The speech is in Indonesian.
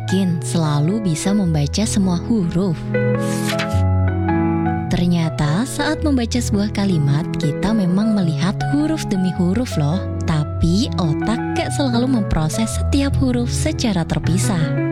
yakin selalu bisa membaca semua huruf? Ternyata saat membaca sebuah kalimat, kita memang melihat huruf demi huruf loh. Tapi otak gak selalu memproses setiap huruf secara terpisah.